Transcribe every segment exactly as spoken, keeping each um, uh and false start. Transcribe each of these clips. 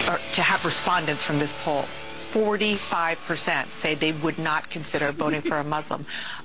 or to have respondents from this poll, forty-five percent say they would not consider voting for a Muslim.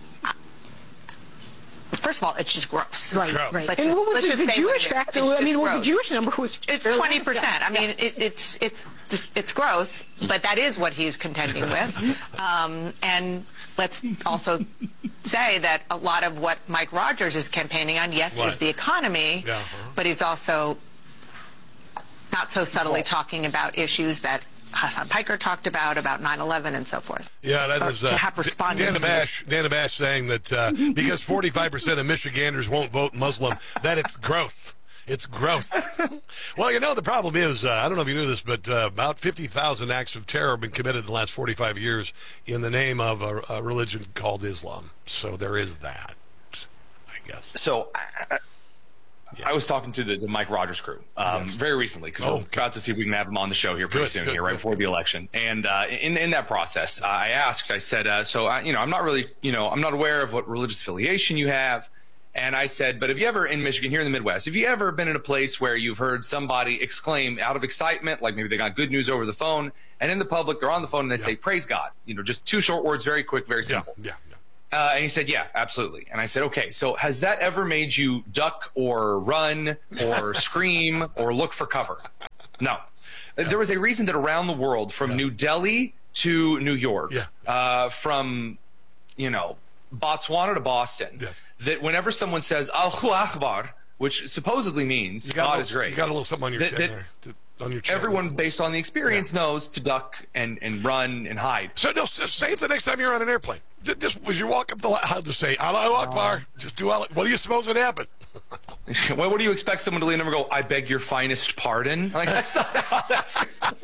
First of all, it's just gross. Right, gross. right. Let's and just, what was let's the, the Jewish it factor? I mean, well, the Jewish number was it's twenty percent. Yeah. I mean, yeah. it, it's it's just, it's gross, but that is what he's contending with. Um, and let's also say that a lot of what Mike Rogers is campaigning on, yes, what? is the economy, yeah. uh-huh. but he's also not so subtly well, talking about issues that Hassan Piker talked about, about nine eleven and so forth. Yeah, that is uh, to have responded. Dana Bash, Dana Bash saying that uh, because forty-five percent of Michiganders won't vote Muslim, that it's gross. It's gross. Well, you know, the problem is, uh, I don't know if you knew this, but uh, about fifty thousand acts of terror have been committed in the last forty-five years in the name of a, a religion called Islam. So there is that, I guess. So I, Yeah. I was talking to the, the Mike Rogers crew um, yes. very recently because oh, we're about to see if we can have him on the show here pretty good, soon, good, here right good, before good. the election. And uh, in in that process, uh, I asked, I said, uh, so I, you know, I'm not really, you know, I'm not aware of what religious affiliation you have. And I said, but have you ever in Michigan, here in the Midwest, have you ever been in a place where you've heard somebody exclaim out of excitement, like maybe they got good news over the phone, and in the public, they're on the phone and they yeah. say, praise God, you know, just two short words, very quick, very simple. Yeah, yeah. yeah. Uh, and he said, yeah, absolutely. And I said, okay, so has that ever made you duck or run or scream or look for cover? No. Yeah. There was a reason that around the world, from yeah. New Delhi to New York, yeah. uh, from, you know, Botswana to Boston, yes. that whenever someone says, Allahu Akbar, which supposedly means God little, is great. You got a little something on your that, chin that, there. To, on your chin. Everyone, based on the experience, yeah. knows to duck and, and run and hide. So no, say it the next time you're on an airplane. Just as you walk up the line, how to say Allahu Akbar, uh, just do Allah. What do you suppose would happen? Well, what do you expect someone to lean over and go, I beg your finest pardon? Like, that's not how that's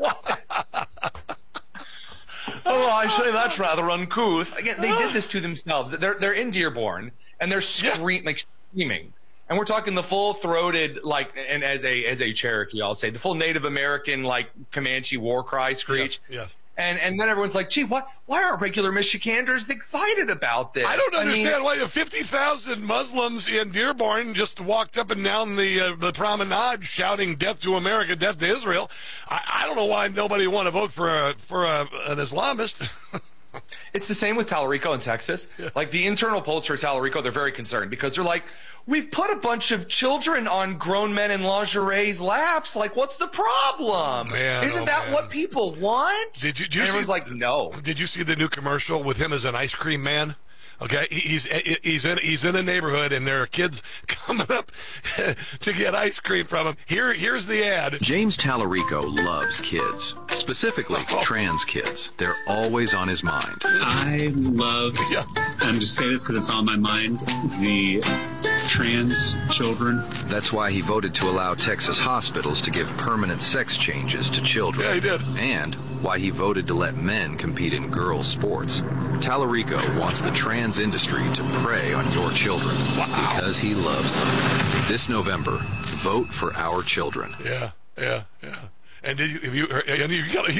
Oh, I say that's rather uncouth. Again, they did this to themselves. They're they're in Dearborn and they're scream, yeah. like screaming. And we're talking the full-throated, like, and as a as a Cherokee, I'll say, the full Native American, like, Comanche war cry screech. Yes, yes. And and then everyone's like, gee, what? Why aren't regular Michiganders excited about this? I don't understand I mean, why the fifty thousand Muslims in Dearborn just walked up and down the uh, the promenade shouting "Death to America, Death to Israel." I, I don't know why nobody want to vote for a for a, an Islamist. It's the same with Talarico in Texas. Yeah. Like the internal polls for Talarico, they're very concerned because they're like, we've put a bunch of children on grown men in lingerie's laps. Like, what's the problem? Man, Isn't oh, that man. what people want? Did you? Did you and everyone's see, like, no. Did you see the new commercial with him as an ice cream man? Okay, he's he's in he's in a neighborhood, and there are kids coming up to get ice cream from him. Here, here's the ad. James Talarico loves kids, specifically oh. trans kids. They're always on his mind. I love, yeah. I'm just saying this because it's on my mind, the trans children. That's why he voted to allow Texas hospitals to give permanent sex changes to children. Yeah, he did. And why he voted to let men compete in girls' sports. Talarico wants the trans industry to prey on your children wow. because he loves them. This November, vote for our children. Yeah, yeah, yeah. And did you? Have you? And you got?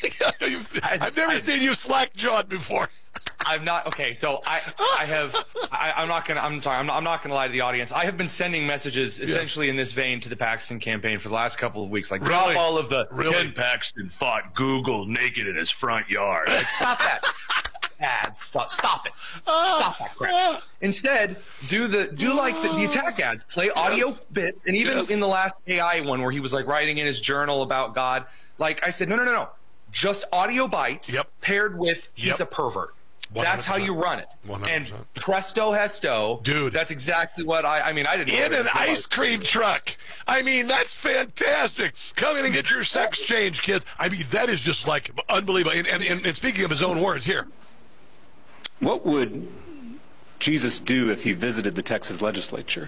I've never I, seen you slack-jawed before. I'm not okay. So I, I have. I, I'm not gonna. I'm sorry. I'm not, I'm not gonna lie to the audience. I have been sending messages essentially yes. in this vein to the Paxton campaign for the last couple of weeks. Like, drop really? all of the. Really? Ken Paxton fought Google naked in his front yard. Like, stop that. Ads. Stop. Stop it. Stop that crap. Instead, do the do like the, the attack ads. Play audio yes. bits, and even yes. in the last A I one where he was like writing in his journal about God. Like I said, no, no, no, no. Just audio bites yep. paired with he's yep. a pervert. one hundred percent. That's how you run it. one hundred percent. And presto hesto. Dude. That's exactly what I, I mean, I didn't know. In an ice cream truck. I mean, that's fantastic. Come in and get your sex change, kids. I mean, that is just like unbelievable. And, and, and speaking of his own words, here. What would Jesus do if he visited the Texas legislature?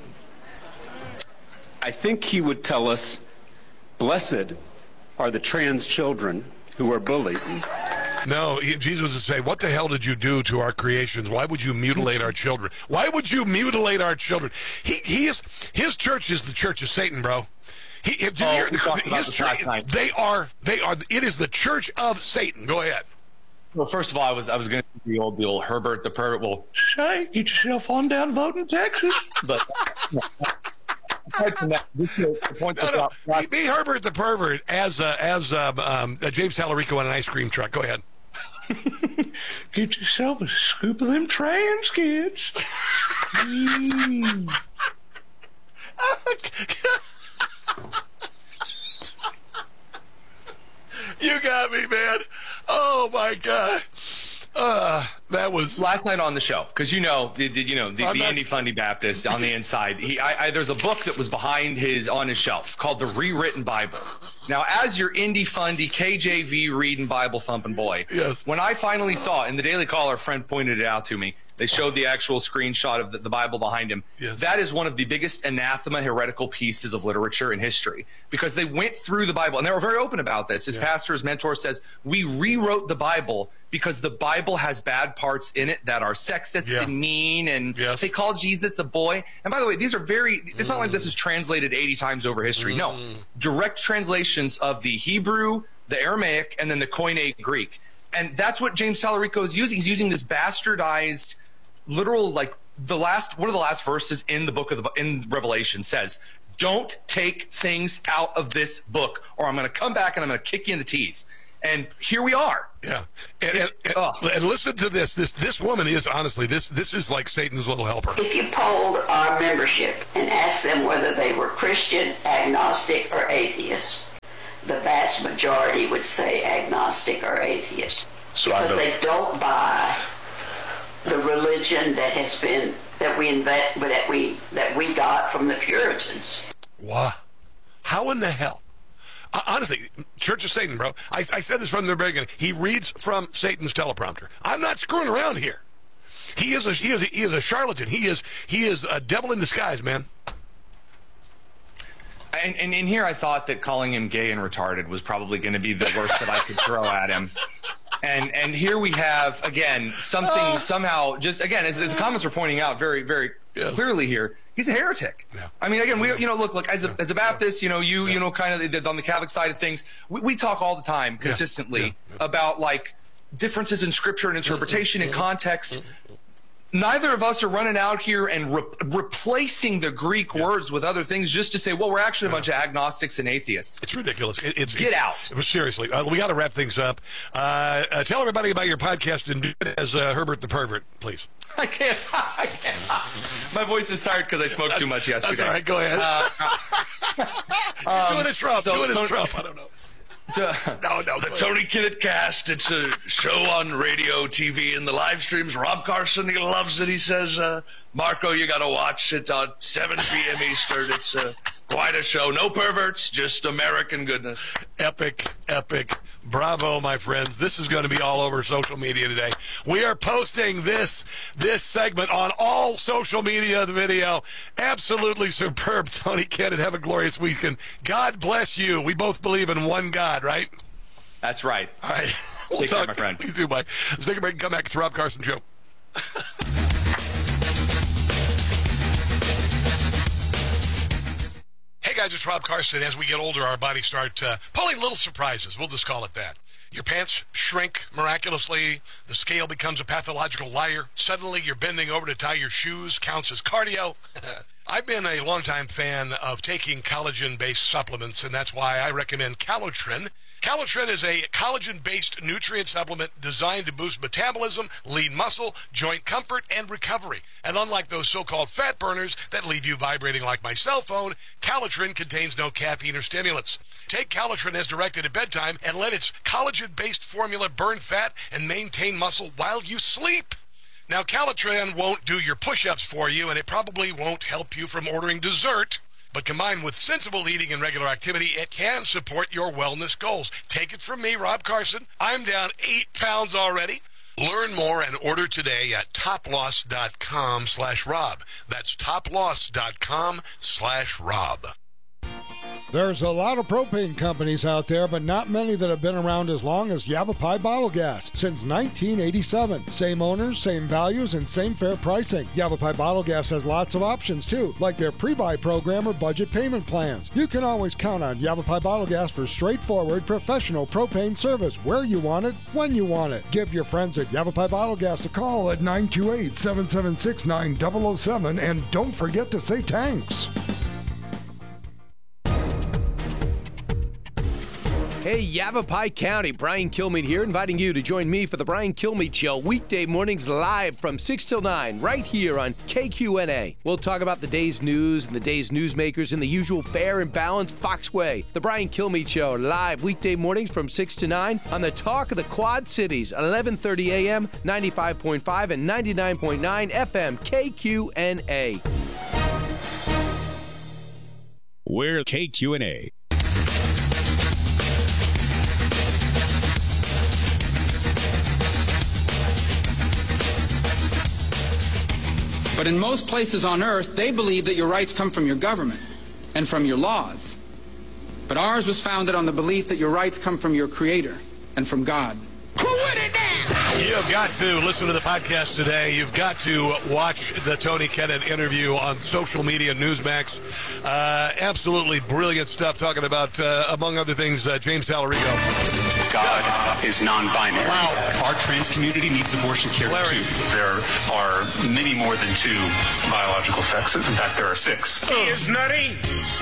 I think he would tell us, blessed are the trans children who are bullied. No, he, Jesus would say, what the hell did you do to our creations? Why would you mutilate our children? Why would you mutilate our children? He, he is, his church is the church of Satan, bro. He, did oh, you hear, we talked about his this church, last night. They are, they are, it is the church of Satan. Go ahead. Well, first of all, I was I was going to do the old the old Herbert the pervert. Well, shy, get yourself on down, vote in Texas. But aside from that, this is the point no, no. Out, be, be Herbert the pervert as uh, as um, um, uh, James Tallarico on an ice cream truck. Go ahead. Get yourself a scoop of them trans kids. mm. You got me, man. Oh my God. Uh, that was last night on the show, because you know, the, the, you know, the, the Andy Fundy Baptist on the inside. He, I, I, there's a book that was behind his on his shelf called the Rewritten Bible. Now, as your Indy Fundy K J V reading Bible thumping boy, yes. When I finally saw it in the Daily Caller, a friend pointed it out to me. They showed the actual screenshot of the, the Bible behind him. Yes. That is one of the biggest anathema heretical pieces of literature in history, because they went through the Bible, and they were very open about this. His yeah. pastor, his mentor says, we rewrote the Bible because the Bible has bad parts in it that are sexist yeah. and mean, and yes. they call Jesus a boy. And by the way, these are very, it's mm. not like this is translated eighty times over history. Mm. No, direct translations of the Hebrew, the Aramaic, and then the Koine Greek. And that's what James Tallarico is using. He's using this bastardized literal, like the last one of the last verses in the book of the in Revelation says, don't take things out of this book or I'm going to come back and I'm going to kick you in the teeth. And here we are. Yeah. And, and, and, and listen to this. This this woman is honestly, this this is like Satan's little helper. If you polled our membership and asked them whether they were Christian, agnostic, or atheist, the vast majority would say agnostic or atheist. So because they don't buy the religion that has been that we invent that we that we got from the Puritans. Wow, how in the hell? Uh, honestly, Church of Satan, bro. I, I said this from the very beginning. He reads from Satan's teleprompter. I'm not screwing around here. He is a he is a, he is a charlatan. He is he is a devil in disguise, man. And, and in here, I thought that calling him gay and retarded was probably going to be the worst that I could throw at him. And and here we have, again, something uh, somehow just, again, as the comments are pointing out very, very yes. clearly here, he's a heretic. Yeah. I mean, again, we, you know, look, look, as a, yeah. as a Baptist, you know, you, yeah. you know, kind of on the Catholic side of things, we, we talk all the time consistently yeah. Yeah. Yeah. about, like, differences in scripture and interpretation and context. Neither of us are running out here and re- replacing the Greek yeah. words with other things just to say, well, we're actually a bunch of agnostics and atheists. It's ridiculous. It, it's Get it's, out. It was seriously. Uh, we got to wrap things up. Uh, uh, tell everybody about your podcast and do it as uh, Herbert the Pervert, please. I can't. I can't. My voice is tired because I smoked too much yesterday. That's all right. Go ahead. Uh, um, doing a Trump. So, doing a so, Trump. I don't know. To, no, no. The Tony Kinnett Cast. It's a show on radio, T V, and the live streams. Rob Carson, he loves it. He says, uh, Marco, you got to watch it on seven p.m. Eastern. It's uh, quite a show. No perverts, just American goodness. Epic, epic. Bravo, my friends. This is going to be all over social media today. We are posting this this segment on all social media, the video. Absolutely superb. Tony Kinnett, have a glorious weekend. God bless you. We both believe in one God, right? That's right. All right. We'll Take talk. care, my friend. You too, Mike. Let's take a break and come back. It's the Rob Carson Show. Hey guys, it's Rob Carson. As we get older, our bodies start uh, pulling little surprises. We'll just call it that. Your pants shrink miraculously. The scale becomes a pathological liar. Suddenly, you're bending over to tie your shoes. Counts as cardio. I've been a longtime fan of taking collagen-based supplements, and that's why I recommend Calotren. Calotren is a collagen-based nutrient supplement designed to boost metabolism, lean muscle, joint comfort, and recovery. And unlike those so-called fat burners that leave you vibrating like my cell phone, Calotren contains no caffeine or stimulants. Take Calotren as directed at bedtime and let its collagen-based formula burn fat and maintain muscle while you sleep. Now, Calotren won't do your push-ups for you, and it probably won't help you from ordering dessert. But combined with sensible eating and regular activity, it can support your wellness goals. Take it from me, Rob Carson. I'm down eight pounds already. Learn more and order today at toploss.com slash Rob. That's toploss.com slash Rob. There's a lot of propane companies out there, but not many that have been around as long as Yavapai Bottle Gas. Since nineteen eighty-seven. Same owners, same values, and same fair pricing. Yavapai Bottle Gas has lots of options, too, like their pre-buy program or budget payment plans. You can always count on Yavapai Bottle Gas for straightforward, professional propane service where you want it, when you want it. Give your friends at Yavapai Bottle Gas a call at nine two eight, seven seven six, nine zero zero seven, and don't forget to say thanks. Hey, Yavapai County, Brian Kilmeade here, inviting you to join me for the Brian Kilmeade Show, weekday mornings live from six till nine, right here on K Q N A. We'll talk about the day's news and the day's newsmakers in the usual fair and balanced Fox way. The Brian Kilmeade Show, live weekday mornings from six to nine on the Talk of the Quad Cities, eleven thirty a.m., ninety-five point five and ninety-nine point nine F M, K Q N A. We're K Q N A. But in most places on earth, they believe that your rights come from your government and from your laws. But ours was founded on the belief that your rights come from your Creator and from God. You have got to listen to the podcast today. You've got to watch the Tony Kennon interview on social media, Newsmax. Uh, absolutely brilliant stuff, talking about, uh, among other things, uh, James Tallarico. God is non-binary. Wow. Our trans community needs abortion care Larry. too. There are many more than two biological sexes. In fact, there are six. He is nutty.